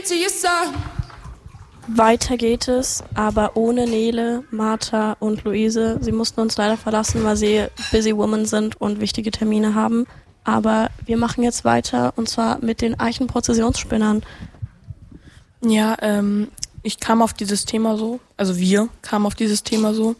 to your son. Weiter geht es, aber ohne Nele, Martha und Luise. Sie mussten uns leider verlassen, weil sie busy women sind und wichtige Termine haben. Aber wir machen jetzt weiter, und zwar mit den Eichenprozessionsspinnern. Ja, ich kam auf dieses Thema so, also wir kamen auf dieses Thema so.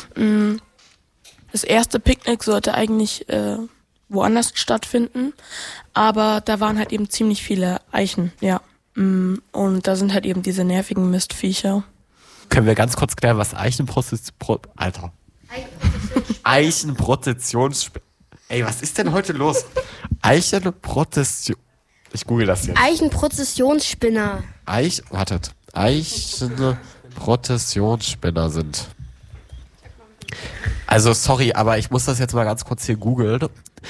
Das erste Picknick sollte eigentlich woanders stattfinden, aber da waren halt eben ziemlich viele Eichen, ja. Und da sind halt eben diese nervigen Mistviecher. Können wir ganz kurz klären, was Eichenprozessionsspinner. Ey, was ist denn heute los? Eichenprozession. Ich google das jetzt. Eichenprozessionsspinner. Eichenprozessionsspinner sind. Also sorry, aber ich muss das jetzt mal ganz kurz hier googeln.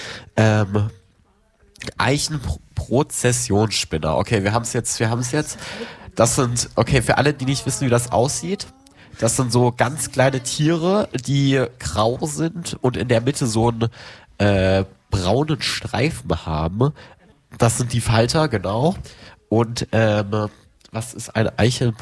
Eichenprozessionsspinner. Okay, wir haben es jetzt. Das sind, okay, für alle, die nicht wissen, wie das aussieht, das sind so ganz kleine Tiere, die grau sind und in der Mitte so einen braunen Streifen haben. Das sind die Falter, genau. Und was ist ein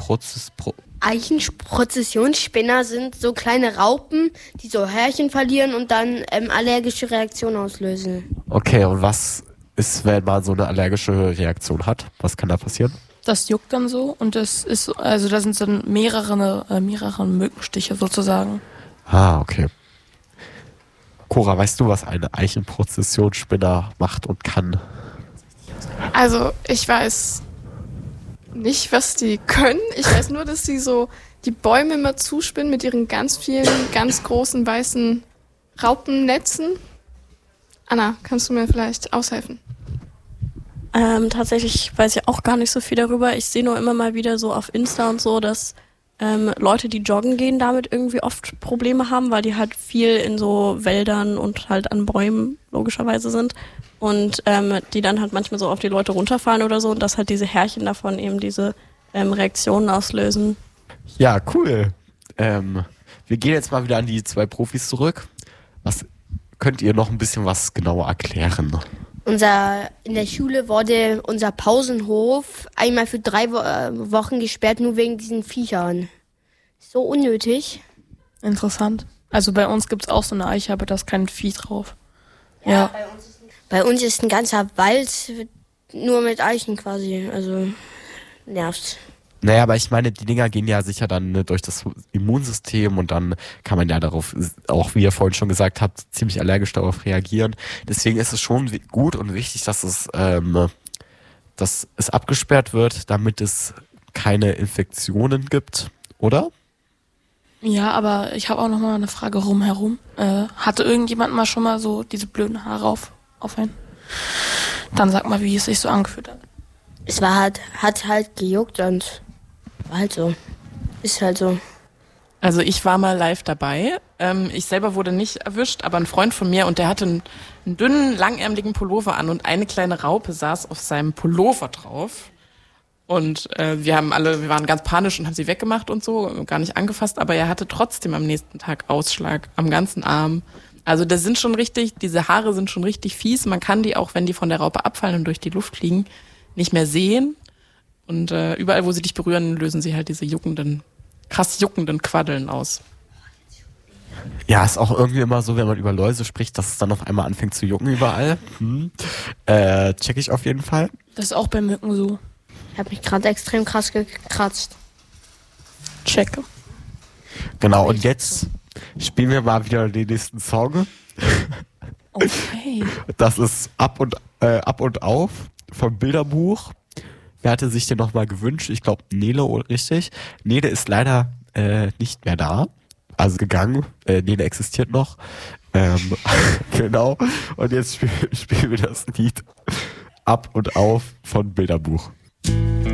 Eichenprozessionsspinner sind so kleine Raupen, die so Härchen verlieren und dann allergische Reaktionen auslösen. Okay, und was ist, wenn man so eine allergische Reaktion hat? Was kann da passieren? Das juckt dann so und das ist, also da sind dann mehrere Mückenstiche sozusagen. Ah, okay. Cora, weißt du, was eine Eichenprozessionsspinner macht und kann? Also, ich weiß nicht, was die können. Ich weiß nur, dass sie so die Bäume immer zuspinnen mit ihren ganz vielen, ganz großen, weißen Raupennetzen. Anna, kannst du mir vielleicht aushelfen? Tatsächlich weiß ich auch gar nicht so viel darüber. Ich sehe nur immer mal wieder so auf Insta und so, dass Leute, die joggen gehen, damit irgendwie oft Probleme haben, weil die halt viel in so Wäldern und halt an Bäumen logischerweise sind und die dann halt manchmal so auf die Leute runterfallen oder so und dass halt diese Härchen davon eben diese Reaktionen auslösen. Ja, cool. Wir gehen jetzt mal wieder an die zwei Profis zurück. Was könnt ihr noch ein bisschen was genauer erklären? In der Schule wurde unser Pausenhof einmal für 3 Wochen gesperrt, nur wegen diesen Viechern. So unnötig. Interessant. Also bei uns gibt's auch so eine Eiche, aber da ist kein Vieh drauf. Ja. Bei uns ist ein ganzer Wald nur mit Eichen quasi, also nervt. Naja, aber ich meine, die Dinger gehen ja sicher dann durch das Immunsystem und dann kann man ja darauf, auch wie ihr vorhin schon gesagt habt, ziemlich allergisch darauf reagieren. Deswegen ist es schon gut und wichtig, dass es abgesperrt wird, damit es keine Infektionen gibt, oder? Ja, aber ich habe auch noch mal eine Frage rumherum. Hatte irgendjemand mal schon mal so diese blöden Haare auf einen? Dann sag mal, wie es sich so angefühlt hat. Es war hat halt gejuckt und war halt so. Ist halt so. Also ich war mal live dabei. Ich selber wurde nicht erwischt, aber ein Freund von mir und der hatte einen dünnen, langärmeligen Pullover an und eine kleine Raupe saß auf seinem Pullover drauf. Und wir waren ganz panisch und haben sie weggemacht und so, gar nicht angefasst, aber er hatte trotzdem am nächsten Tag Ausschlag am ganzen Arm. Also diese Haare sind schon richtig fies. Man kann die auch, wenn die von der Raupe abfallen und durch die Luft fliegen, nicht mehr sehen. Und überall, wo sie dich berühren, lösen sie halt diese krass juckenden Quaddeln aus. Ja, ist auch irgendwie immer so, wenn man über Läuse spricht, dass es dann auf einmal anfängt zu jucken überall. Check ich auf jeden Fall. Das ist auch bei Mücken so. Ich habe mich gerade extrem krass gekratzt. Checke. Genau, und jetzt spielen wir mal wieder den nächsten Song. Okay. Das ist Ab und Auf vom Bilderbuch. Wer hatte sich den nochmal gewünscht? Ich glaube Nele, richtig. Nele ist leider nicht mehr da. Also gegangen. Nele existiert noch. Genau. Und jetzt spielen wir das Lied Ab und Auf von Bilderbuch.